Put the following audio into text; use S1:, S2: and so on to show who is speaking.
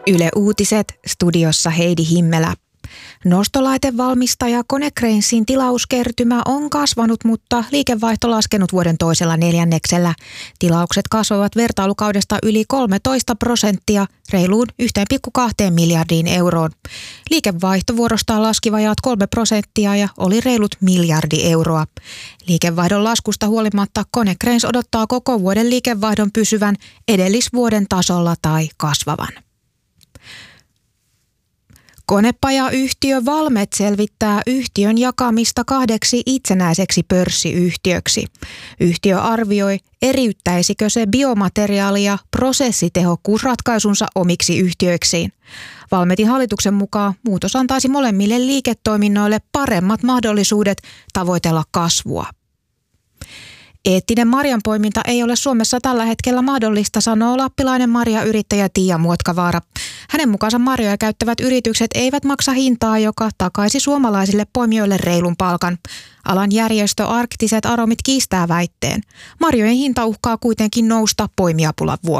S1: Yle Uutiset, studiossa Heidi Himmelä. Nostolaitevalmistaja Konecranesin tilauskertymä on kasvanut, mutta liikevaihto laskenut vuoden toisella neljänneksellä. Tilaukset kasvavat vertailukaudesta yli 13%, reiluun 1,2 miljardiin euroon. Liikevaihto vuorostaan laski vajaat 3% ja oli reilut miljardi euroa. Liikevaihdon laskusta huolimatta Konecranes odottaa koko vuoden liikevaihdon pysyvän edellisvuoden tasolla tai kasvavan. Konepajayhtiö Valmet selvittää yhtiön jakamista 2 itsenäiseksi pörssiyhtiöksi. Yhtiö arvioi, eriyttäisikö se biomateriaali- ja prosessitehokkuusratkaisunsa omiksi yhtiöiksiin. Valmetin hallituksen mukaan muutos antaisi molemmille liiketoiminnoille paremmat mahdollisuudet tavoitella kasvua. Eettinen marjanpoiminta ei ole Suomessa tällä hetkellä mahdollista, sanoo lappilainen marjayrittäjä Tiia Muotkavaara. Hänen mukaansa marjoja käyttävät yritykset eivät maksa hintaa, joka takaisi suomalaisille poimijoille reilun palkan. Alan järjestö Arktiset Aromit kiistää väitteen. Marjojen hinta uhkaa kuitenkin nousta poimijapulan vuoksi.